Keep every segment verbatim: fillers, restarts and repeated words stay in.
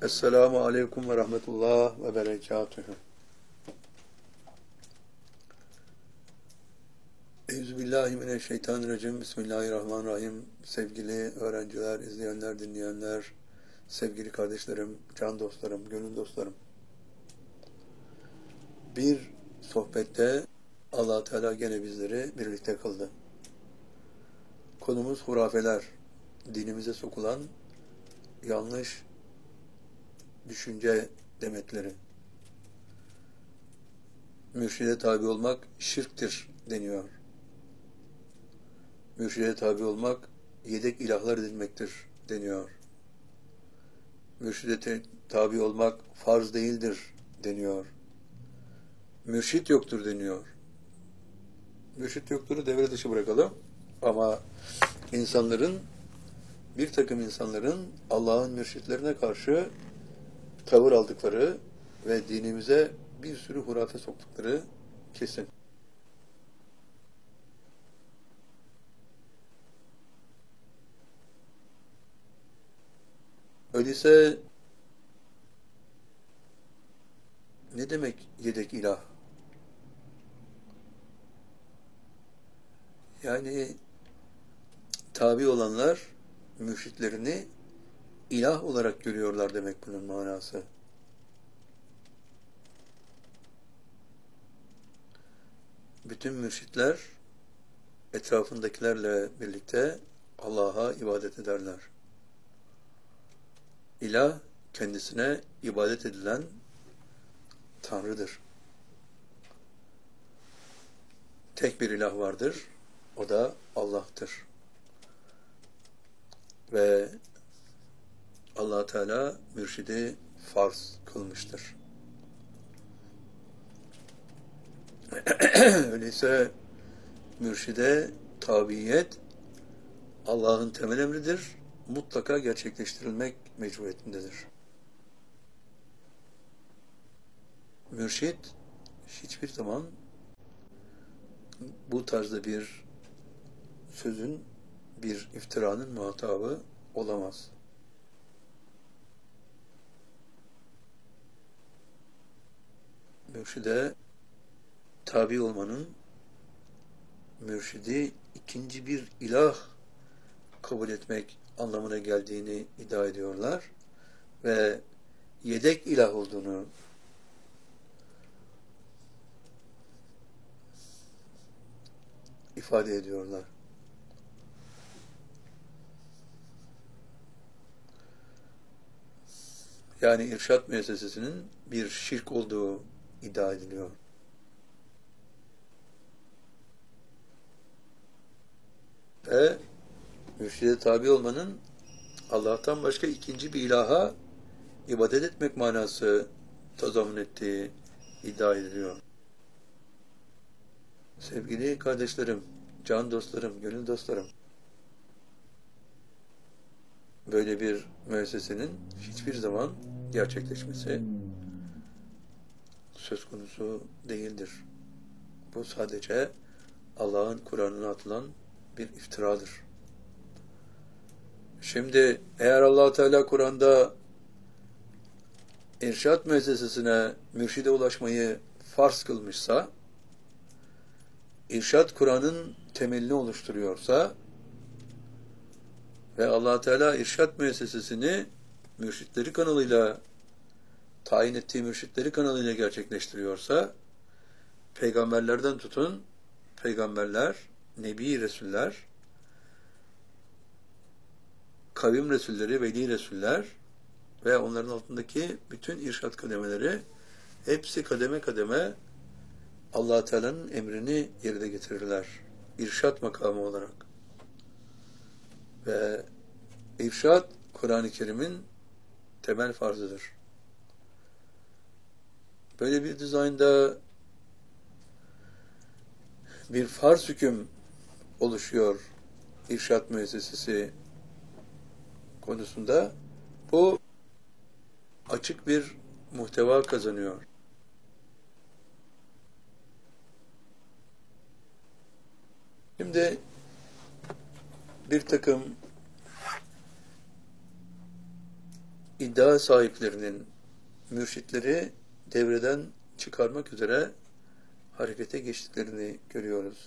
Esselamu Aleyküm ve Rahmetullah ve Berekatühü. Euzubillahimineşşeytanirracim. Bismillahirrahmanirrahim. Sevgili öğrenciler, izleyenler, dinleyenler, sevgili kardeşlerim, can dostlarım, gönül dostlarım. Bir sohbette Allah Teala gene bizleri birlikte kıldı. Konumuz hurafeler, dinimize sokulan yanlış düşünce demetleri. Mürşide tabi olmak şirktir deniyor. Mürşide tabi olmak yedek ilahlar edinmektir deniyor. Mürşide tabi olmak farz değildir deniyor. Mürşit yoktur deniyor. Mürşit yoktur'u devre dışı bırakalım. Ama insanların, bir takım insanların Allah'ın mürşitlerine karşı tavır aldıkları ve dinimize bir sürü hurafe soktukları kesin. Öyleyse ne demek yedek ilah? Yani tabi olanlar mürşitlerini ilah olarak görüyorlar demek bunun manası. Bütün mürşitler etrafındakilerle birlikte Allah'a ibadet ederler. İlah kendisine ibadet edilen Tanrı'dır. Tek bir ilah vardır. O da Allah'tır. Ve Allah Teala mürşidi farz kılmıştır. Öyleyse mürşide tabiyet Allah'ın temel emridir. Mutlaka gerçekleştirilmek mecburiyetindedir. Mürşit hiçbir zaman bu tarzda bir sözün, bir iftiranın muhatabı olamaz. Mürşide tabi olmanın, mürşidi ikinci bir ilah kabul etmek anlamına geldiğini iddia ediyorlar ve yedek ilah olduğunu ifade ediyorlar. Yani irşad müessesesinin bir şirk olduğu iddia ediliyor. Ve mürşide tabi olmanın Allah'tan başka ikinci bir ilaha ibadet etmek manası tazammun ettiği iddia ediliyor. Sevgili kardeşlerim, can dostlarım, gönül dostlarım, böyle bir müessesenin hiçbir zaman gerçekleşmesi söz konusu değildir. Bu sadece Allah'ın Kur'an'ına atılan bir iftiradır. Şimdi eğer Allah Teala Kur'an'da irşad müessesesine mürşide ulaşmayı farz kılmışsa, irşad Kur'an'ın temelini oluşturuyorsa ve Allah Teala irşad müessesesini mürşitleri kanalıyla, tayin ettiği mürşitleri kanalıyla gerçekleştiriyorsa, peygamberlerden tutun, peygamberler, nebi resuller, kavim resulleri, veli resuller ve onların altındaki bütün irşad kademeleri hepsi kademe kademe Allah Teala'nın emrini yerine getirirler. İrşad makamı olarak. Ve irşad Kur'an-ı Kerim'in temel farzıdır. Böyle bir dizaynda bir farz hüküm oluşuyor irşad müessesesi konusunda. Bu açık bir muhteva kazanıyor. Şimdi bir takım iddia sahiplerinin mürşitleri devreden çıkarmak üzere harekete geçtiklerini görüyoruz.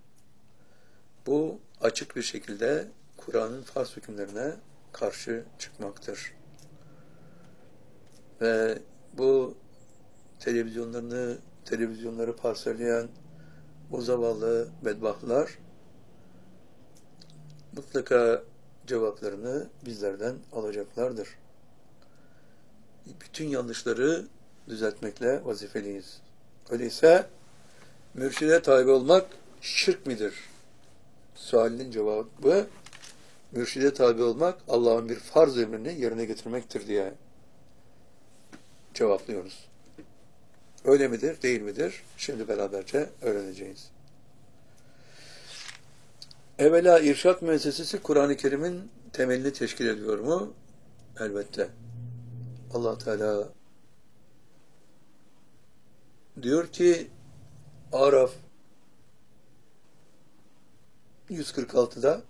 Bu açık bir şekilde Kur'an'ın farz hükümlerine karşı çıkmaktır. Ve bu televizyonlarını, televizyonları parselleyen o zavallı bedbahtlar mutlaka cevaplarını bizlerden alacaklardır. Bütün yanlışları düzeltmekle vazifeliyiz. Öyleyse mürşide tabi olmak şirk midir? Sualinin cevabı, mürşide tabi olmak Allah'ın bir farz emrini yerine getirmektir diye cevaplıyoruz. Öyle midir, değil midir? Şimdi beraberce öğreneceğiz. Evvela irşat müessesesi Kur'an-ı Kerim'in temelini teşkil ediyor mu? Elbette. Allah Teala diyor ki Araf yüz kırk altıda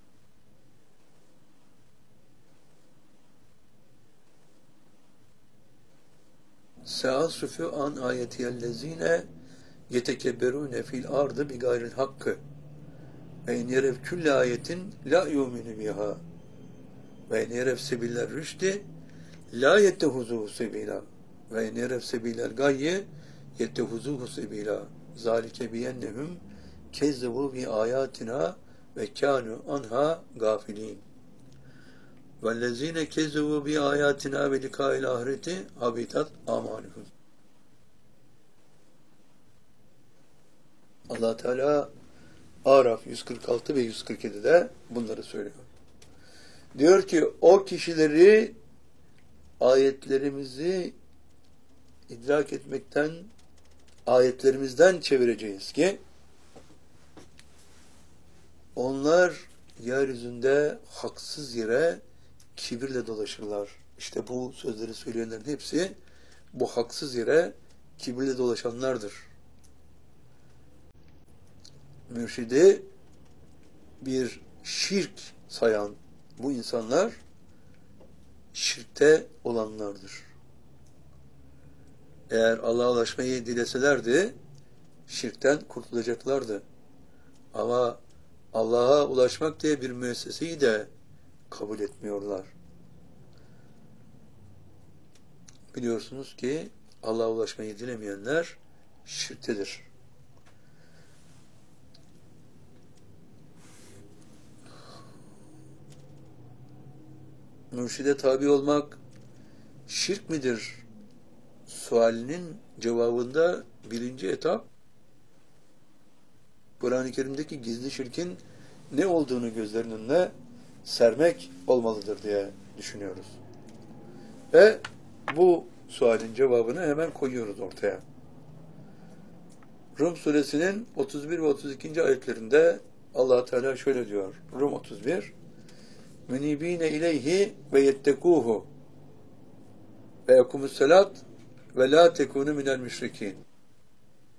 Seasüfü an ayetiyellezine yetekebberune fil ardı bi gayril hakkı ve in yerev külle ayetin la yuminu biha ve in yerev sebiller rüşdi la yettehuzuhu sebila ve in yerev sebilel gayye yettehuzuhu sebila zalike biyennehum kezzebu bi ayatina ve kânu anha gafilin. وَالَّذ۪ينَ كَذَّبُوا بِآيَاتِنَا وَلِقَاءِ الْآخِرَةِ حَبِطَتْ أَعْمَالُهُمْ. Allah Teala Araf yüz kırk altı ve yüz kırk yedi'de bunları söylüyor. Diyor ki o kişileri ayetlerimizi idrak etmekten, ayetlerimizden çevireceğiz ki onlar yeryüzünde haksız yere kibirle dolaşırlar. İşte bu sözleri söyleyenlerin hepsi bu haksız yere kibirle dolaşanlardır. Mürşidi bir şirk sayan bu insanlar şirkte olanlardır. Eğer Allah'a ulaşmayı dileselerdi şirkten kurtulacaklardı. Ama Allah'a ulaşmak diye bir müesseseyi de kabul etmiyorlar. Biliyorsunuz ki Allah'a ulaşmayı dilemeyenler şirktedir. Mürşide tabi olmak şirk midir? Sualinin cevabında birinci etap Kur'an-ı Kerim'deki gizli şirkin ne olduğunu gözlerinin önüne sermek olmalıdır diye düşünüyoruz. Ve bu sualin cevabını hemen koyuyoruz ortaya. Rum suresinin otuz bir ve otuz ikinci ayetlerinde Allah Teala şöyle diyor. Rum otuz bir Münibine ileyhi ve yettekuhu ve yekumussalat ve la tekunu minel müşrikin.